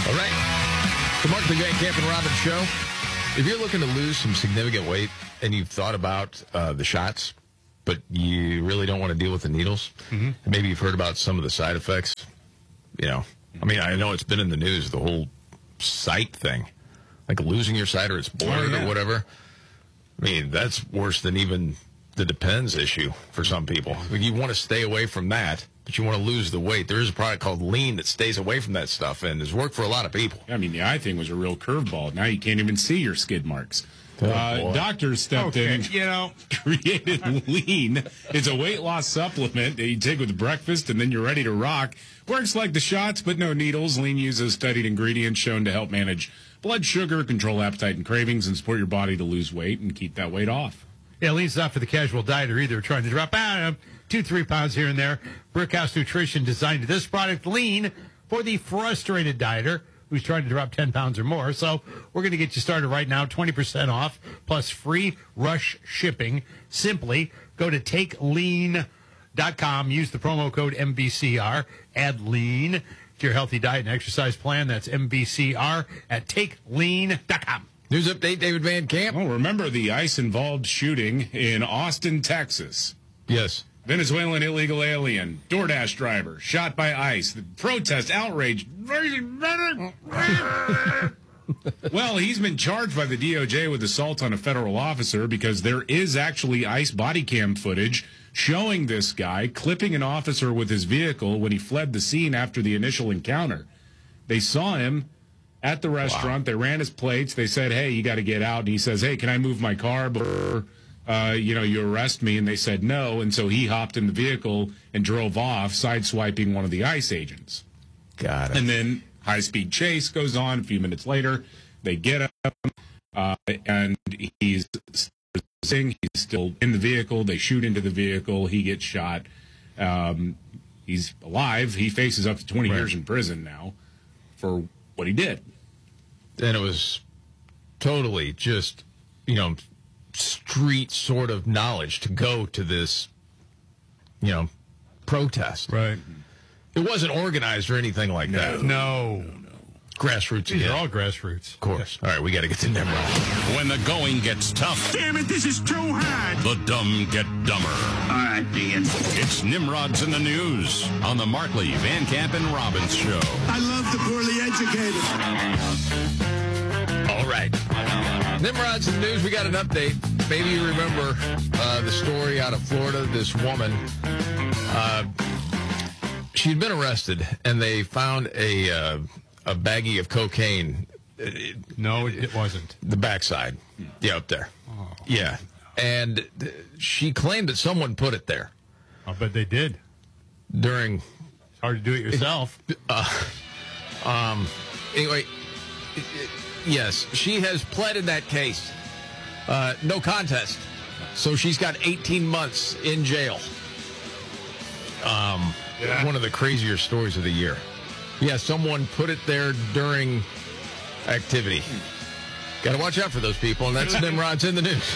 All right. The Mark the Van Camp and Robbins Show. If you're looking to lose some significant weight and you've thought about the shots, but you really don't want to deal with the needles, maybe you've heard about some of the side effects, I know it's been in the news, the whole sight thing, like losing your sight or it's blurred or whatever. I mean, that's worse than even the Depends issue for some people. You want to stay away from that, but you want to lose the weight. There is a product called Lean that stays away from that stuff, and has worked for a lot of people. I mean, the eye thing was a real curveball. Now you can't even see your skid marks. Doctors stepped in and created Lean. It's a weight loss supplement that you take with breakfast, and then you're ready to rock. Works like the shots, but no needles. Lean uses studied ingredients shown to help manage blood sugar, control appetite and cravings, and support your body to lose weight and keep that weight off. Yeah, Lean's not for the casual dieter either, trying to drop 2-3 pounds here and there. Brickhouse Nutrition designed this product, Lean, for the frustrated dieter who's trying to drop 10 pounds or more. So we're going to get you started right now, 20% off, plus free rush shipping. Simply go to takelean.com, use the promo code MBCR, add Lean to your healthy diet and exercise plan. That's MBCR at takelean.com. News update, David Van Camp. Oh, remember the ICE-involved shooting in Austin, Texas? Yes. Venezuelan illegal alien, DoorDash driver, shot by ICE. The protest, outrage. Well, he's been charged by the DOJ with assault on a federal officer because there is actually ICE body cam footage showing this guy clipping an officer with his vehicle when he fled the scene after the initial encounter. They saw him at the restaurant. Wow. They ran his plates. They said, hey, you got to get out. And he says, hey, can I move my car before, you arrest me? And they said no. And so he hopped in the vehicle and drove off, sideswiping one of the ICE agents. Got it. And then high-speed chase goes on. A few minutes later, they get him, and he's still in the vehicle. They shoot into the vehicle. He gets shot. He's alive. He faces up to 20 years in prison now for what he did. And it was totally just, street sort of knowledge to go to this, protest. Right. It wasn't organized or anything like that. No. Grassroots again. These are all grassroots. Of course. All right, we got to get to Nimrod. When the going gets tough. Damn it, this is too hard. The dumb get dumber. All right, Dean. It's Nimrod's in the News on the Markley, Van Camp, and Robbins Show. I love the poorly educated. All right. Nimrod's in the News. We got an update. Maybe you remember the story out of Florida. This woman, she'd been arrested, and they found a baggie of cocaine. No, it wasn't. The backside. Yeah, up there. Oh. Yeah. And she claimed that someone put it there. I bet they did. During... It's hard to do it yourself. Anyway, yes, she has pleaded that case. No contest. So she's got 18 months in jail. One of the crazier stories of the year. Yeah, someone put it there during activity. Got to watch out for those people, and that's Nimrod's in the News.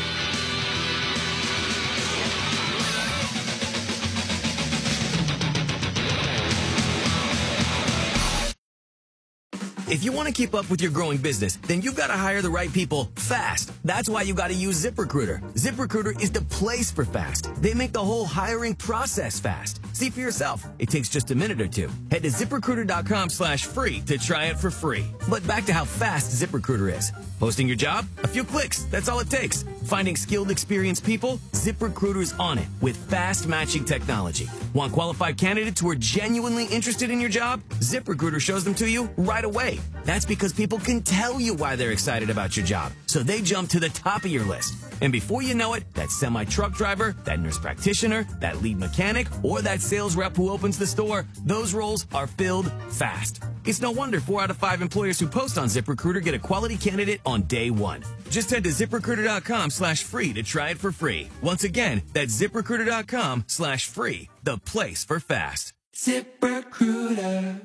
If you want to keep up with your growing business, then you've got to hire the right people fast. That's why you got to use ZipRecruiter. ZipRecruiter is the place for fast. They make the whole hiring process fast. See for yourself. It takes just a minute or two. Head to ZipRecruiter.com/free to try it for free. But back to how fast ZipRecruiter is. Posting your job? A few clicks. That's all it takes. Finding skilled, experienced people? ZipRecruiter's on it with fast matching technology. Want qualified candidates who are genuinely interested in your job? ZipRecruiter shows them to you right away. That's because people can tell you why they're excited about your job. So they jump to the top of your list. And before you know it, that semi-truck driver, that nurse practitioner, that lead mechanic, or that sales rep who opens the store, those roles are filled fast. It's no wonder 4 out of 5 employers who post on ZipRecruiter get a quality candidate on day one. Just head to ZipRecruiter.com/free to try it for free. Once again, that's ZipRecruiter.com/free, the place for fast. ZipRecruiter.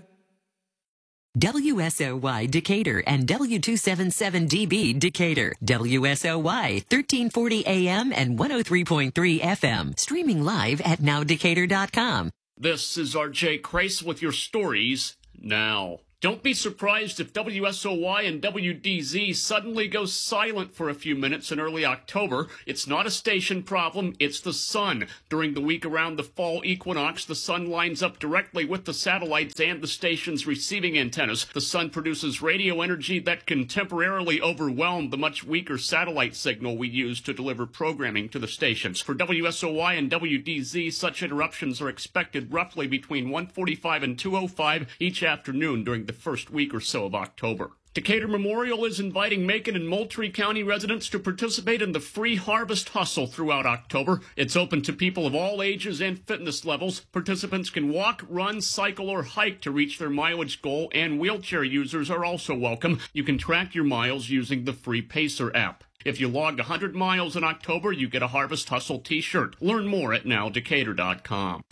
WSOY Decatur and W277DB Decatur. WSOY 1340 AM and 103.3 FM. Streaming live at nowdecatur.com. This is RJ Crace with your stories now. Don't be surprised if WSOY and WDZ suddenly go silent for a few minutes in early October. It's not a station problem, it's the sun. During the week around the fall equinox, the sun lines up directly with the satellites and the station's receiving antennas. The sun produces radio energy that can temporarily overwhelm the much weaker satellite signal we use to deliver programming to the stations. For WSOY and WDZ, such interruptions are expected roughly between 1:45 and 2:05 each afternoon during the first week or so of October. Decatur Memorial is inviting Macon and Moultrie County residents to participate in the free harvest hustle throughout October. It's open to people of all ages and fitness levels. Participants can walk, run, cycle, or hike to reach their mileage goal, and wheelchair users are also welcome. You can track your miles using the free Pacer app. If you log 100 miles in October, you get a Harvest Hustle t-shirt. Learn more at nowdecatur.com.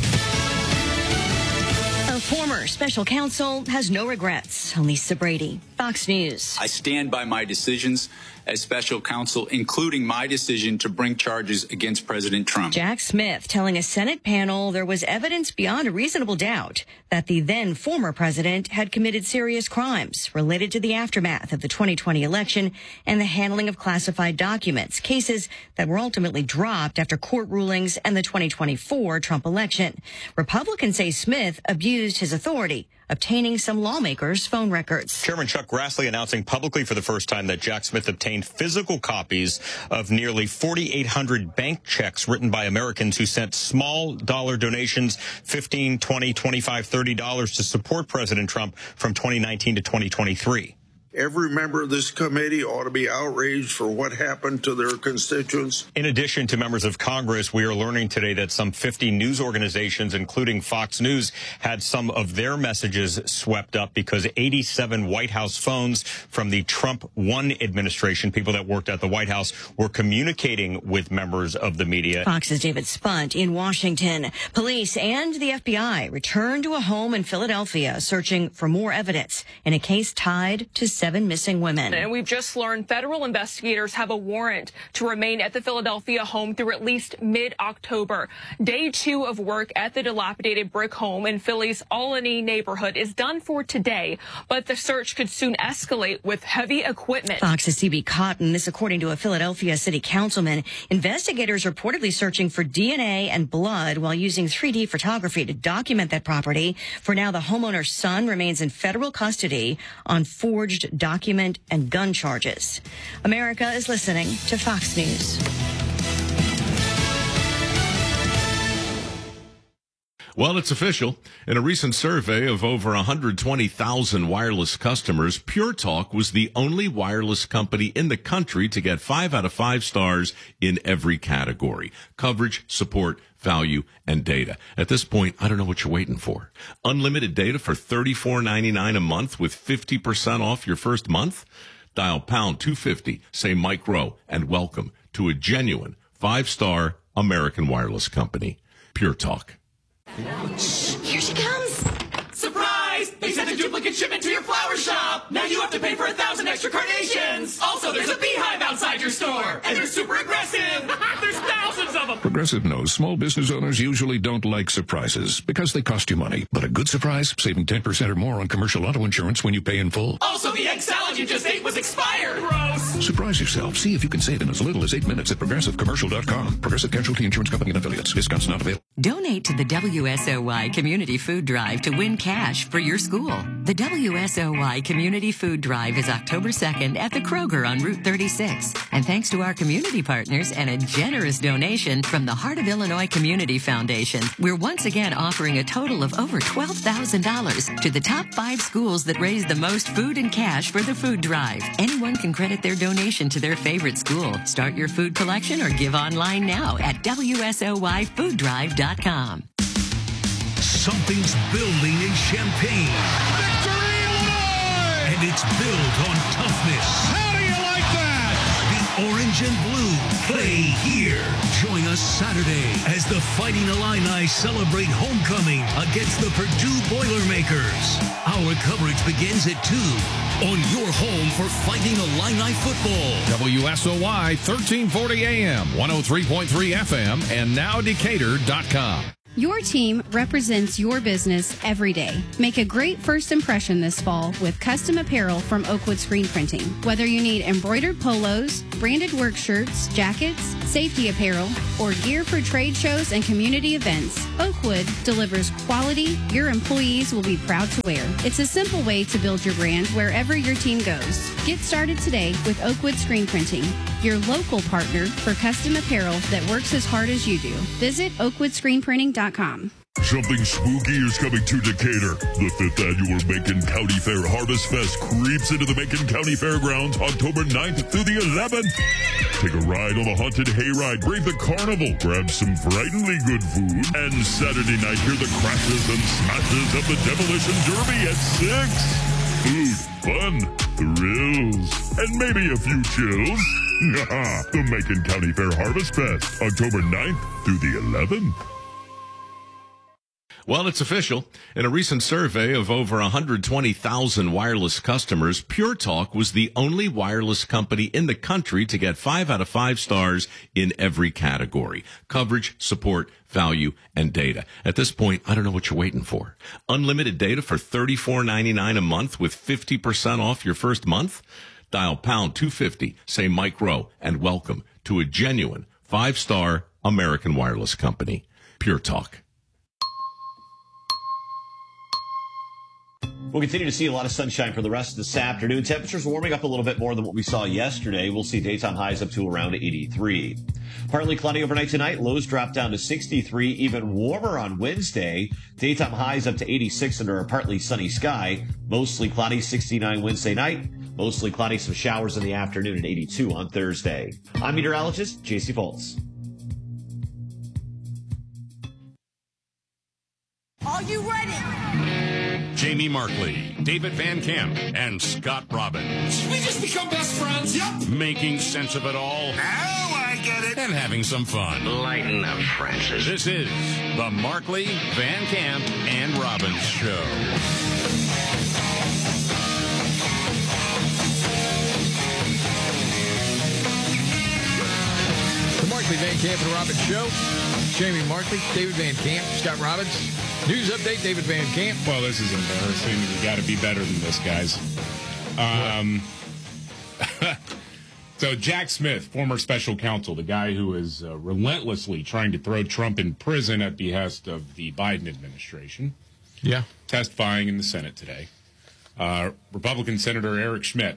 A former special counsel has no regrets. Lisa Brady, Fox News. I stand by my decisions as special counsel, including my decision to bring charges against President Trump. Jack Smith telling a Senate panel there was evidence beyond a reasonable doubt that the then former president had committed serious crimes related to the aftermath of the 2020 election and the handling of classified documents, cases that were ultimately dropped after court rulings and the 2024 Trump election. Republicans say Smith abused his authority, obtaining some lawmakers' phone records. Chairman Chuck Grassley announcing publicly for the first time that Jack Smith obtained physical copies of nearly 4,800 bank checks written by Americans who sent small dollar donations, $15, $20, $25, $30 to support President Trump from 2019 to 2023. Every member of this committee ought to be outraged for what happened to their constituents. In addition to members of Congress, we are learning today that some 50 news organizations, including Fox News, had some of their messages swept up because 87 White House phones from the Trump 1 administration, people that worked at the White House, were communicating with members of the media. Fox's David Spunt in Washington. Police and the FBI returned to a home in Philadelphia searching for more evidence in a case tied to 7 missing women. And we've just learned federal investigators have a warrant to remain at the Philadelphia home through at least mid-October. Day 2 of work at the dilapidated brick home in Philly's Albany neighborhood is done for today, but the search could soon escalate with heavy equipment. Fox's CB Cotton, this according to a Philadelphia city councilman. Investigators reportedly searching for DNA and blood while using 3D photography to document that property. For now, the homeowner's son remains in federal custody on forged document and gun charges. America is listening to Fox News. Well, it's official. In a recent survey of over 120,000 wireless customers, Pure Talk was the only wireless company in the country to get 5 out of 5 stars in every category: coverage, support, value, and data. At this point, I don't know what you're waiting for. Unlimited data for $34.99 a month with 50% off your first month? Dial pound 250, say Mike Rowe, and welcome to a genuine 5-star American wireless company. Pure Talk. Here she comes! Surprise! They sent a duplicate shipment to your flower shop! Now you have to pay for 1,000 extra carnations! Also, there's a beehive outside your store! And they're super aggressive! There's thousands of them! Progressive knows small business owners usually don't like surprises because they cost you money. But a good surprise, saving 10% or more on commercial auto insurance when you pay in full. Also, the egg salad you just ate was expired! Gross! Surprise yourself. See if you can save in as little as 8 minutes at ProgressiveCommercial.com. Progressive Casualty Insurance Company and Affiliates. Discounts not available. Donate to the WSOY Community Food Drive to win cash for your school. The WSOY Community Food Drive is October 2nd at the Kroger on Route 36. And thanks to our community partners and a generous donation from the Heart of Illinois Community Foundation, we're once again offering a total of over $12,000 to the top 5 schools that raise the most food and cash for the food drive. Anyone can credit their donation to their favorite school. Start your food collection or give online now at WSOYFoodDrive.com. Something's building in Champaign. Victory, Illinois! And it's built on toughness. How do you like that? The Orange and Blue play here. Join us Saturday as the Fighting Illini celebrate homecoming against the Purdue Boilermakers. Our coverage begins at 2 on your home for Fighting Illini football. WSOY 1340 AM, 103.3 FM, and nowdecatur.com. Your team represents your business every day. Make a great first impression this fall with custom apparel from Oakwood Screen Printing. Whether you need embroidered polos, branded work shirts, jackets, safety apparel, or gear for trade shows and community events, Oakwood delivers quality your employees will be proud to wear. It's a simple way to build your brand wherever your team goes. Get started today with Oakwood Screen Printing, your local partner for custom apparel that works as hard as you do. Visit oakwoodscreenprinting.com. Something spooky is coming to Decatur. The 5th annual Macon County Fair Harvest Fest creeps into the Macon County Fairgrounds October 9th through the 11th. Take a ride on the haunted hayride, brave the carnival, grab some frighteningly good food, and Saturday night hear the crashes and smashes of the Demolition Derby at 6. Food, fun, thrills, and maybe a few chills. The Macon County Fair Harvest Fest, October 9th through the 11th. Well, it's official. In a recent survey of over 120,000 wireless customers, Pure Talk was the only wireless company in the country to get 5 out of 5 stars in every category: coverage, support, value, and data. At this point, I don't know what you're waiting for. Unlimited data for $34.99 a month with 50% off your first month? Dial pound 250, say Mike Rowe, and welcome to a genuine 5-star American wireless company. Pure Talk. We'll continue to see a lot of sunshine for the rest of this afternoon. Temperatures warming up a little bit more than what we saw yesterday. We'll see daytime highs up to around 83. Partly cloudy overnight tonight. Lows drop down to 63. Even warmer on Wednesday. Daytime highs up to 86 under a partly sunny sky. Mostly cloudy, 69 Wednesday night. Mostly cloudy, some showers in the afternoon at 82 on Thursday. I'm meteorologist J.C. Foltz. Are you ready? Jamie Markley, David Van Camp, and Scott Robbins. We just become best friends. Yep. Making sense of it all. Now I get it. And having some fun. Lighten up, Francis. This is the Markley, Van Camp, and Robbins Show. The Markley, Van Camp, and Robbins Show. Jamie Markley, David Van Camp, Scott Robbins. News update, David Van Camp. Well, this is embarrassing. We got to be better than this, guys. So Jack Smith, former special counsel, the guy who is relentlessly trying to throw Trump in prison at behest of the Biden administration. Yeah. Testifying in the Senate today. Republican Senator Eric Schmidt.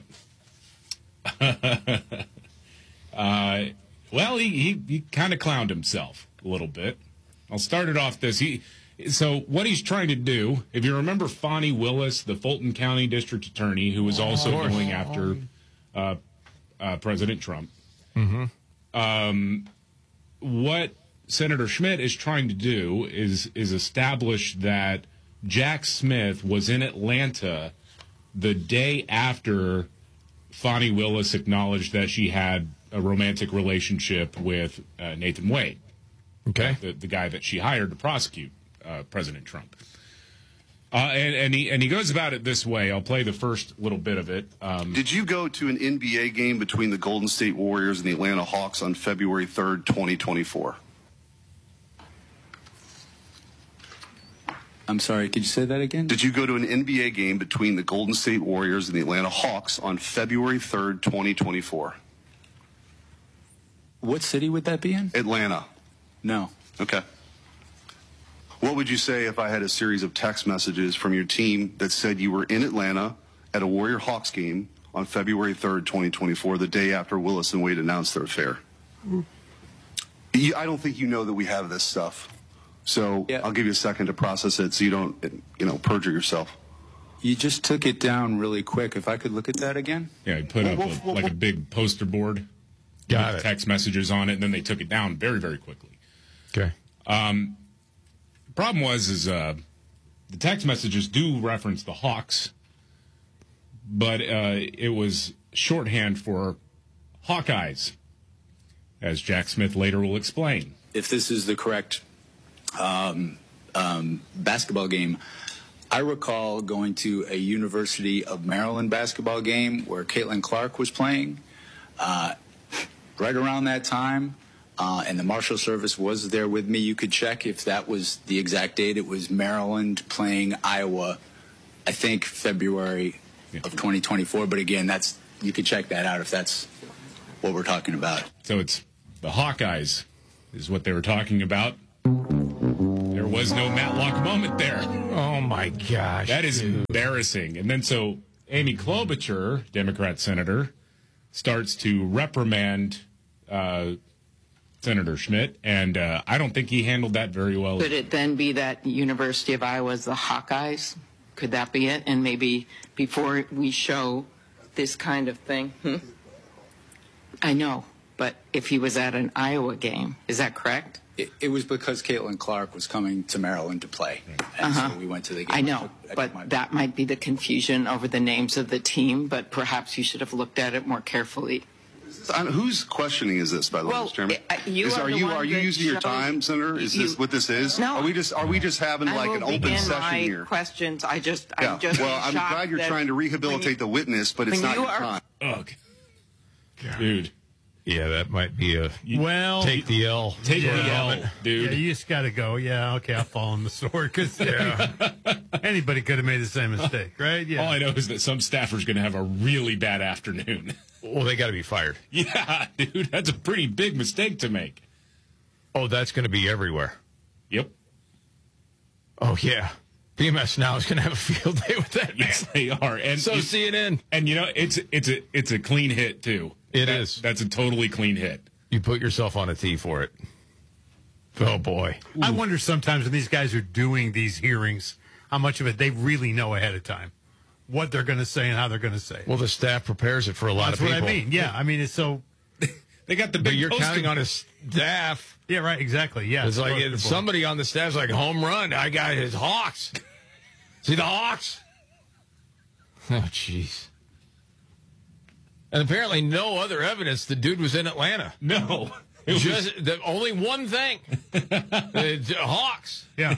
Well, he kind of clowned himself a little bit. I'll start it off this. So what he's trying to do, if you remember Fani Willis, the Fulton County District Attorney, who was also going after President Trump. Mm-hmm. What Senator Schmidt is trying to do is establish that Jack Smith was in Atlanta the day after Fani Willis acknowledged that she had a romantic relationship with Nathan Wade. Okay. The guy that she hired to prosecute President Trump. And he goes about it this way. I'll play the first little bit of it. Did you go to an NBA game between the Golden State Warriors and the Atlanta Hawks on February 3rd, 2024? I'm sorry, could you say that again? Did you go to an NBA game between the Golden State Warriors and the Atlanta Hawks on February 3rd, 2024? What city would that be in? Atlanta. No. Okay. What would you say if I had a series of text messages from your team that said you were in Atlanta at a Warrior Hawks game on February 3rd, 2024, the day after Willis and Wade announced their affair? I don't think you know that we have this stuff. So yeah. I'll give you a second to process it so you don't, perjure yourself. You just took it down really quick. If I could look at that again? Yeah, he put up a big poster board. Got it. Text messages on it, and then they took it down very, very quickly. Okay. Problem was the text messages do reference the Hawks, but it was shorthand for Hawkeyes, as Jack Smith later will explain. If this is the correct basketball game, I recall going to a University of Maryland basketball game where Caitlin Clark was playing. Right around that time, and the Marshal Service was there with me. You could check if that was the exact date. It was Maryland playing Iowa, I think February of 2024. But again, you could check that out if that's what we're talking about. So it's the Hawkeyes is what they were talking about. There was no Matlock moment there. Oh, my gosh. That is embarrassing. And then so Amy Klobuchar, Democrat senator, starts to reprimand Senator Schmidt, and I don't think he handled that very well. Could it then be that University of Iowa is the Hawkeyes? Could that be it? And maybe before we show this kind of thing? I know, but if he was at an Iowa game, is that correct? It was because Caitlin Clark was coming to Maryland to play, and so we went to the game. I know, but that might be the confusion over the names of the team, but perhaps you should have looked at it more carefully. Whose questioning is this, by the way, Mr. Chairman? Are you using your time, Senator? Is this what this is? No. Are we just having like an open session here? Questions. I'm just. Well, I'm glad you're trying to rehabilitate the witness, but it's not your time. Ugh. Dude. Yeah, that might be well. Take the L. Take the L, dude. Yeah, you just got to go. Yeah, okay, I'll fall on the sword because anybody could have made the same mistake, right? Yeah. All I know is that some staffer's going to have a really bad afternoon. Well, they got to be fired. Yeah, dude, that's a pretty big mistake to make. Oh, that's going to be everywhere. Yep. Oh, yeah. BMS now is going to have a field day with that. Yes, they are. And so CNN. And you know, it's a clean hit too. It is. That's a totally clean hit. You put yourself on a tee for it. Oh boy. Ooh. I wonder sometimes when these guys are doing these hearings, how much of it they really know ahead of time, what they're going to say and how they're going to say it. Well, the staff prepares it for a lot of people. That's what I mean. Yeah, I mean it's so. They got the big. But you're counting on his staff. Yeah, right. Exactly. Yeah. It's like somebody on the staff's like home run. I got his Hawks. See the Hawks? Oh, jeez. And apparently no other evidence the dude was in Atlanta. No. Just only one thing. Hawks. Yeah.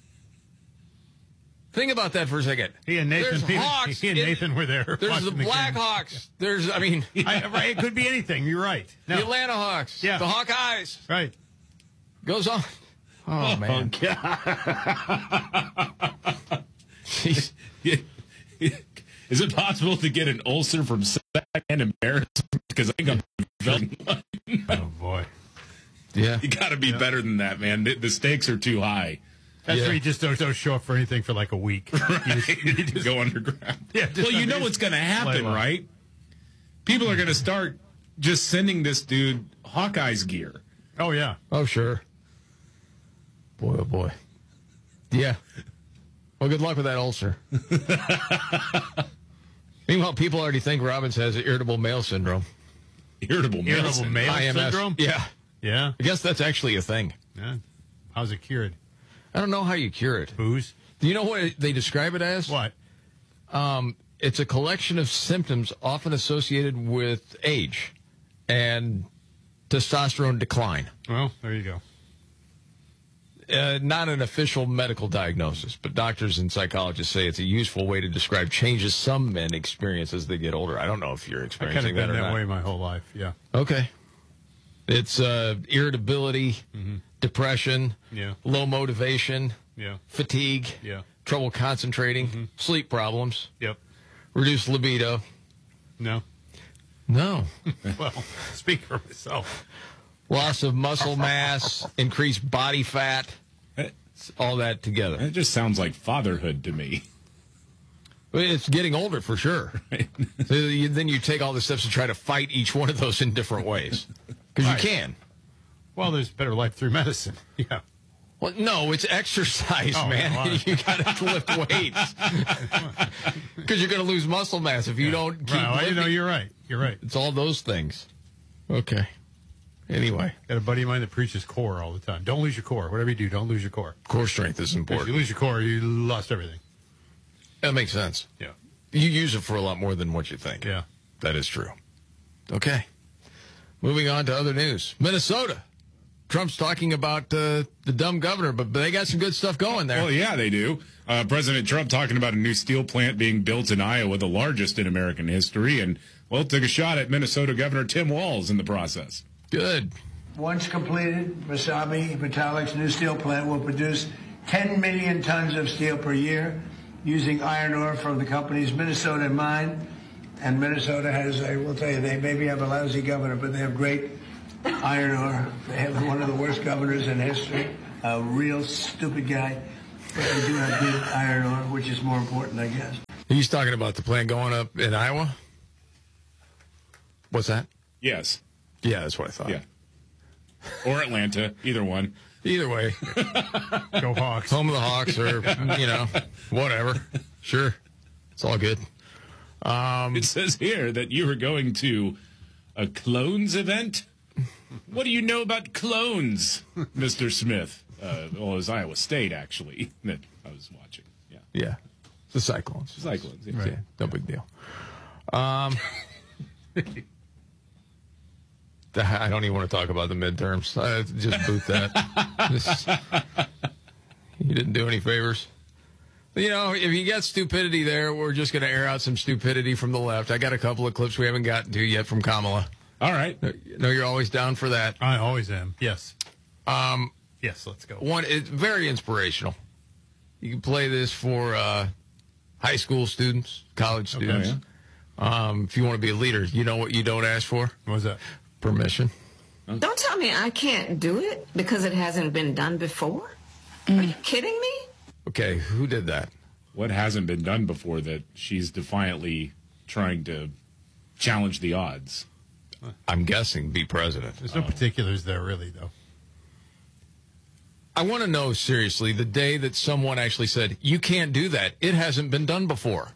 Think about that for a second. He and Nathan were there. There's the Black Hawks. There's, right, it could be anything. You're right. No. The Atlanta Hawks. Yeah. The Hawkeyes. Right. Goes on. Oh, man. Jeez. Is it possible to get an ulcer from second-hand embarrassment? Because I think I'm developing one. Oh, boy. Yeah. You got to be better than that, man. The stakes are too high. That's where you just don't show up for anything for like a week. Right. You just go underground. Yeah, well, you know what's going to happen, right? People are going to start just sending this dude Hawkeyes gear. Oh, yeah. Oh, sure. Boy, oh, boy. Yeah. Well, good luck with that ulcer. Meanwhile, people already think Robbins has irritable male syndrome. Irritable male syndrome? Yeah. Yeah. I guess that's actually a thing. Yeah. How's it cured? I don't know how you cure it. Booze? Do you know what they describe it as? What? It's a collection of symptoms often associated with age and testosterone decline. Well, there you go. Not an official medical diagnosis, but doctors and psychologists say it's a useful way to describe changes some men experience as they get older. I don't know if you're experiencing that or not. I've kind of been that way my whole life, yeah. Okay. It's irritability, depression, low motivation, fatigue, trouble concentrating, sleep problems, reduced libido. No. Well, speak for myself. Loss of muscle mass, increased body fat, all that together. It just sounds like fatherhood to me. It's getting older for sure. Right. So then you take all the steps to try to fight each one of those in different ways. Because you can. Well, there's better life through medicine. Yeah. Well, no, it's exercise, man. You got to lift weights. Because you're going to lose muscle mass if you don't keep lifting. No, you're right. You're right. It's all those things. Okay. Anyway. Got a buddy of mine that preaches core all the time. Don't lose your core. Whatever you do, don't lose your core. Core strength is important. If you lose your core, you lost everything. That makes sense. Yeah. You use it for a lot more than what you think. Yeah. That is true. Okay. Moving on to other news. Minnesota. Trump's talking about the dumb governor, but they got some good stuff going there. Well, yeah, they do. President Trump talking about a new steel plant being built in Iowa, the largest in American history, and, well, took a shot at Minnesota Governor Tim Walz in the process. Good. Once completed, Wasabi Metallic's new steel plant will produce 10 million tons of steel per year using iron ore from the company's Minnesota mine. And Minnesota has, I will tell you, they maybe have a lousy governor, but they have great iron ore. They have one of the worst governors in history, a real stupid guy. But they do have good iron ore, which is more important, I guess. He's talking about the plant going up in Iowa? What's that? Yes. Yeah, that's what I thought. Yeah. Or Atlanta, either one. Either way. Go Hawks. Home of the Hawks or, whatever. Sure. It's all good. It says here that you were going to a clones event. What do you know about clones, Mr. Smith? Well, it was Iowa State, actually, that I was watching. Yeah. Yeah. The Cyclones. Cyclones, yeah. Right. Yeah, no big deal. I don't even want to talk about the midterms. Just boot that. You didn't do any favors. If you got stupidity there, we're just going to air out some stupidity from the left. I got a couple of clips we haven't gotten to yet from Kamala. All right. No, you're always down for that. I always am. Yes. Yes, let's go. One, it's very inspirational. You can play this for high school students, college students. Okay, yeah. If you want to be a leader, you know what you don't ask for? What's that? Permission. Don't tell me I can't do it because it hasn't been done before. Are you kidding me? Okay, who did that? What hasn't been done before that she's defiantly trying to challenge the odds? I'm guessing be president. There's no particulars there, really, though. I want to know, seriously, the day that someone actually said, you can't do that. It hasn't been done before.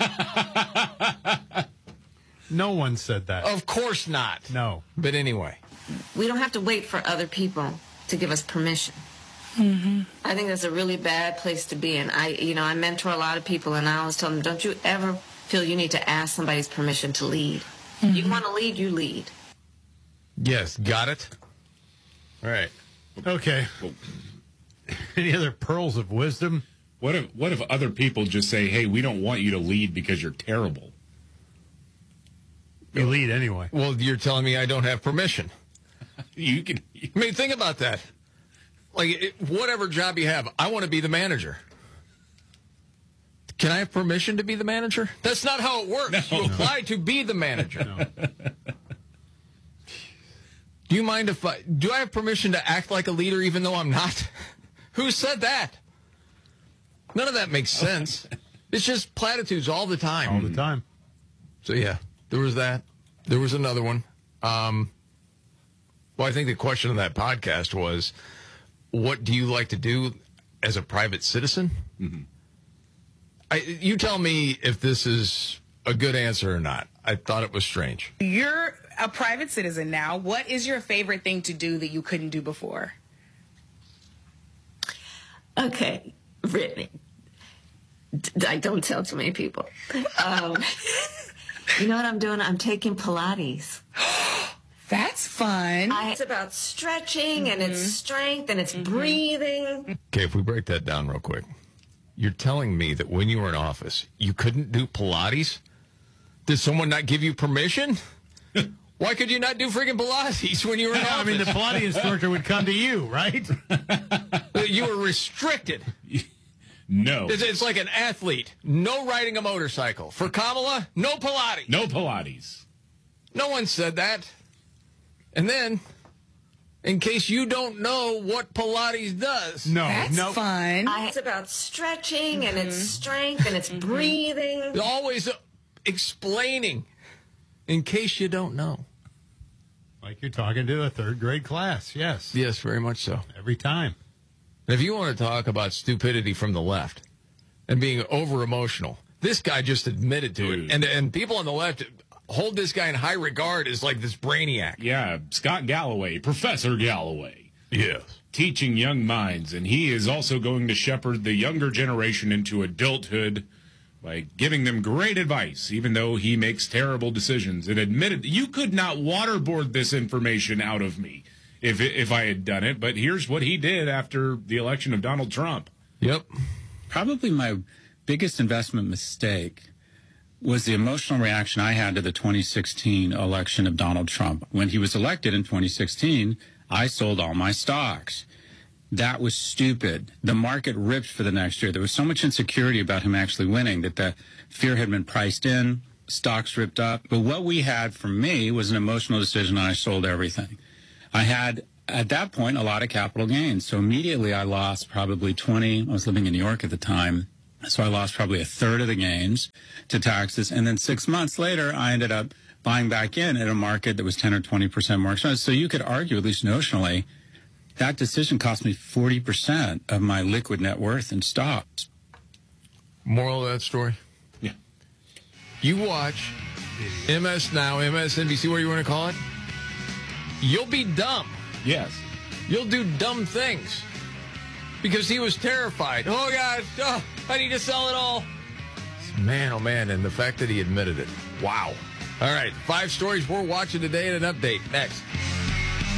No one said that. Of course not. No. But anyway. We don't have to wait for other people to give us permission. I think that's a really bad place to be. And I mentor a lot of people, and I always tell them, don't you ever feel you need to ask somebody's permission to lead. You want to lead, you lead. Yes, got it? All right. Okay. Any other pearls of wisdom? What if other people just say, hey, we don't want you to lead because you're terrible? You lead anyway. Well, you're telling me I don't have permission. You can. I mean, think about that. Like, whatever job you have, I want to be the manager. Can I have permission to be the manager? That's not how it works. You apply to be the manager. Do you mind if do I have permission to act like a leader even though I'm not? Who said that? None of that makes sense. It's just platitudes all the time. All the time. So, yeah, there was that. There was another one. Well, I think the question of that podcast was, what do you like to do as a private citizen? Mm-hmm. You tell me if this is a good answer or not. I thought it was strange. You're a private citizen now. What is your favorite thing to do that you couldn't do before? Okay, Brittany. I don't tell too many people. You know what I'm doing? I'm taking Pilates. That's fun. It's about stretching and it's strength and it's breathing. Okay, if we break that down real quick. You're telling me that when you were in office, you couldn't do Pilates? Did someone not give you permission? Why could you not do freaking Pilates when you were in office? I mean, the Pilates instructor would come to you, right? You were restricted. No. It's like an athlete. No riding a motorcycle. For Kamala, no Pilates. No Pilates. No one said that. And then, in case you don't know what Pilates does. That's fun. It's about stretching and it's strength and it's breathing. Always explaining, in case you don't know. Like you're talking to a third grade class, yes. Yes, very much so. Every time. And if you want to talk about stupidity from the left and being over-emotional, this guy just admitted to it. And people on the left hold this guy in high regard as like this brainiac. Yeah, Scott Galloway, Professor Galloway. Yes. Teaching young minds, and he is also going to shepherd the younger generation into adulthood by giving them great advice, even though he makes terrible decisions. And admitted, you could not waterboard this information out of me if I had done it, but here's what he did after the election of Donald Trump. Yep. Probably my biggest investment mistake was the emotional reaction I had to the 2016 election of Donald Trump. When he was elected in 2016, I sold all my stocks. That was stupid. The market ripped for the next year. There was so much insecurity about him actually winning that the fear had been priced in, stocks ripped up. But what we had for me was an emotional decision, and I sold everything. I had, at that point, a lot of capital gains. So immediately I lost probably 20. I was living in New York at the time. So I lost probably a third of the gains to taxes. And then 6 months later, I ended up buying back in at a market that was 10 or 20% more expensive. So you could argue, at least notionally, that decision cost me 40% of my liquid net worth in stocks. Moral of that story? Yeah. You watch MS Now, MSNBC, what do you want to call it? You'll be dumb. Yes. You'll do dumb things. Because he was terrified. Oh, God, I need to sell it all. Man, oh, man, and the fact that he admitted it. Wow. All right, 5 stories we're watching today and an update next.